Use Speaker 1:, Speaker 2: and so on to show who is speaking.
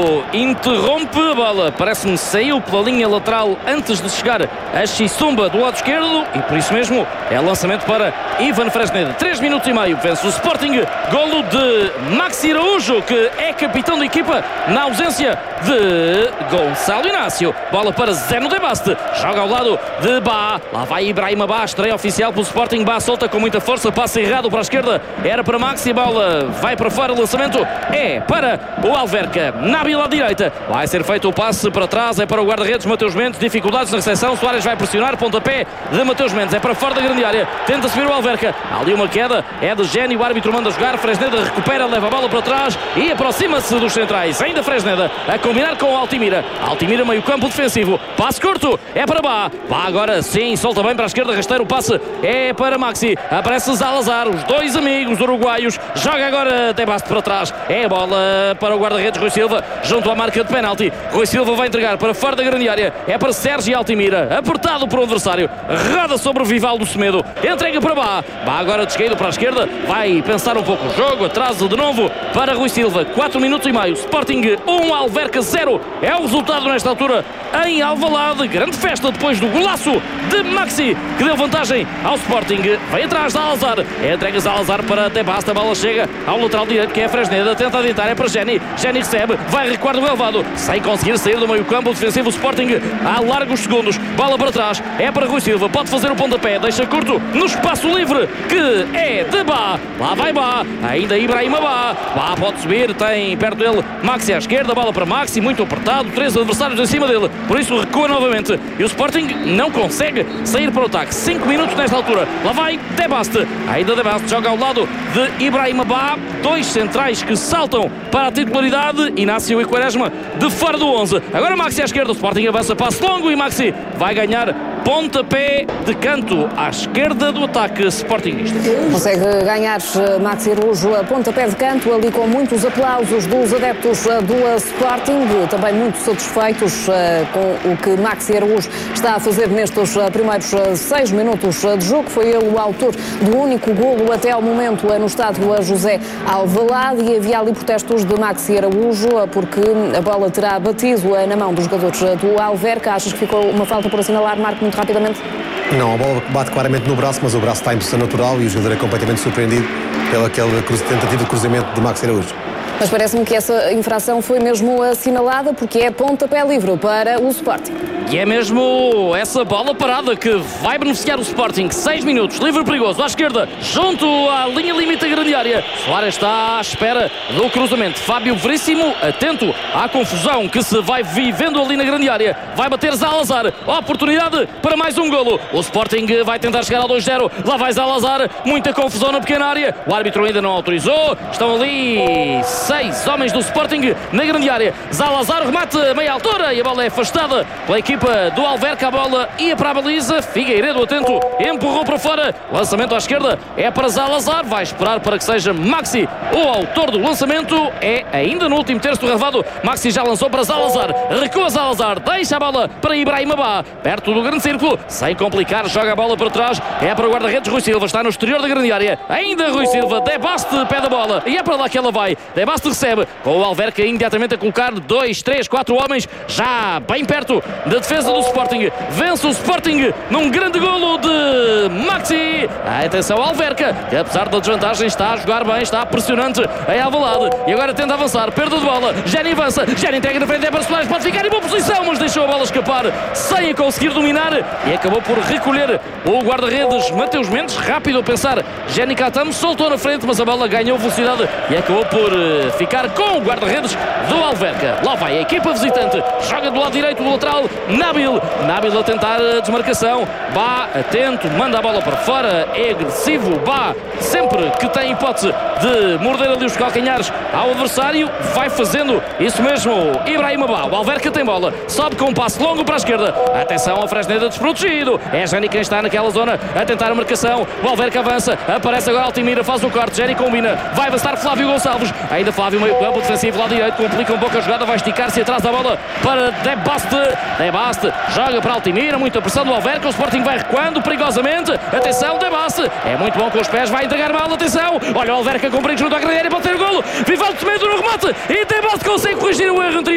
Speaker 1: interrompe a bola. Parece-me saiu pela linha lateral antes de chegar a Xisumba do lado esquerdo e por isso mesmo é lançamento para Ivan Fresneda. 3 minutos e meio, vence o Sporting. Golo de Maxi Araújo, que é capitão da equipa na ausência de Gonçalo Inácio. Bola para Zeno de Baste, joga ao lado de Bá. Lá vai Ibrahima Bá, estreia oficial pelo Sporting. Bá solta com muita força, passa errado para a esquerda, era para Maxi, bola vai para fora, o lançamento é para o Alverca. Nabil à direita, vai ser feito o passe para trás, é para o guarda-redes Mateus Mendes, dificuldades na recepção, Soares vai pressionar, pontapé de Mateus Mendes, é para fora da grande área, tenta subir o Alverca, há ali uma queda, é de Gênio, o árbitro manda jogar, Fresneda recupera, leva a bola para trás e aproxima-se dos centrais, ainda Fresneda a combinar com o Altimira, Altimira meio campo defensivo, passe curto, é para Bá, Bá agora sim, solta bem para a esquerda, rasteiro, o passe é para Maxi, aparece Zalazar, os dois amigos uruguaios, joga agora De Baste para trás, é a bola para o guarda-redes Rui Silva, junto à marca de penalti, Rui Silva vai entregar para fora da grande área, é para Sérgio Altimira, apertado por um adversário, roda sobre o Vivaldo Semedo, entrega para Bá, Bá agora descaído para a esquerda, vai pensar um pouco o jogo, atraso de novo para Rui Silva, 4 minutos e meio, Sporting 1, Alverca 0, é o resultado nesta altura em Alvalade, grande festa depois do golaço de Maxi, que deu vantagem ao Sporting, vem atrás de Zalazar, entrega Zalazar para De Baste, a bola chega ao lateral direito que é Fresneda, tenta adiantar, é para Geni, Geni recebe, vai recuar do relvado, sem conseguir sair do meio campo defensivo, o Sporting há largos segundos, bola para trás, é para Rui Silva, pode fazer o pontapé, deixa curto no espaço livre, que é de Bá, lá vai Bá, ainda Ibrahima Bá, Bá pode subir, tem perto dele Maxi à esquerda, bola para Maxi, muito apertado, 3 adversários em cima dele, por isso recua novamente, e o Sporting não consegue sair para o ataque, 5 minutos nesta altura, lá vai De Baste, ainda De Baste joga ao lado de Ibrahima Bá, dois centrais que saltam para a titularidade, Inácio e Quaresma de fora do 11, agora Maxi à esquerda, o Sporting avança passo longo e Maxi vai ganhar pontapé de canto à esquerda do ataque sportingista.
Speaker 2: Consegue ganhar Maxi Araújo a pontapé de canto, ali com muitos aplausos dos adeptos do Sporting, também muito satisfeitos com o que Maxi Araújo está a fazer nestes primeiros 6 minutos de jogo. Foi ele o autor do único golo até ao momento no estádio José Alvalade e havia ali protestos de Maxi Araújo porque a bola terá batido na mão dos jogadores do Alverca. Achas que ficou uma falta por assinalar, Marco, muito rapidamente?
Speaker 3: Não, a bola bate claramente no braço, mas o braço está em posição natural e o jogador é completamente surpreendido pela tentativa de cruzamento de Maxi Araújo.
Speaker 2: Mas parece-me que essa infração foi mesmo assinalada porque é pontapé livre para o Sporting.
Speaker 1: E é mesmo essa bola parada que vai beneficiar o Sporting. 6 minutos, livre perigoso à esquerda, junto à linha limite da grande área. Soares está à espera do cruzamento. Fábio Veríssimo, atento à confusão que se vai vivendo ali na grande área. Vai bater Zalazar, oportunidade para mais um golo. O Sporting vai tentar chegar ao 2-0. Lá vai Zalazar, muita confusão na pequena área. O árbitro ainda não autorizou. Estão ali 6 homens do Sporting na grande área. Zalazar remate a meia altura e a bola é afastada pela equipa do Alverca, a bola ia para a baliza, Figueiredo atento, empurrou para fora, lançamento à esquerda é para Zalazar, vai esperar para que seja Maxi o autor do lançamento, é ainda no último terço do relvado, Maxi já lançou para Zalazar, recua Zalazar, deixa a bola para Ibrahima Bá, perto do grande círculo, sem complicar, joga a bola para trás, é para o guarda-redes Rui Silva, está no exterior da grande área, ainda Rui Silva, De Baste pede a bola e é para lá que ela vai, De Baste recebe, com o Alverca imediatamente a colocar 2, 3, 4 homens, já bem perto da defesa do Sporting, vence o Sporting num grande golo de Maxi. Atenção ao Alverca, que apesar da desvantagem está a jogar bem, está pressionante em Alvalade e agora tenta avançar, perda de bola, Geni avança, Geni entrega na frente, é para Soares, pode ficar em boa posição, mas deixou a bola escapar sem a conseguir dominar e acabou por recolher o guarda-redes Mateus Mendes, rápido a pensar, Geni Catamo soltou na frente, mas a bola ganhou velocidade e acabou por ficar com o guarda-redes do Alverca. Lá vai a equipa visitante, joga do lado direito do lateral, Nabil a tentar a desmarcação, Bá atento, manda a bola para fora, é agressivo, Bá sempre que tem hipótese de morder ali os calcanhares ao adversário, vai fazendo isso mesmo, Ibrahima Bá, o Alverca tem bola, sobe com um passe longo para a esquerda, atenção a Fresneda desprotegido, é Geni quem está naquela zona a tentar a marcação, o Alverca avança, aparece agora Altimira, faz o corte, Geni combina, vai avançar Flávio Gonçalves, ainda Flávio meio campo defensivo lá direito, complica um pouco a jogada, vai esticar-se atrás da bola para De Baste, joga para Altimira, muita pressão do Alverca, o Sporting vai recuando perigosamente, atenção, De Baste, é muito bom com os pés, vai entregar mal, atenção, olha o Alverca com perigo junto à grande área, pode ter o golo, Vivaldo Semedo no remate, e De Baste consegue corrigir o erro anterior.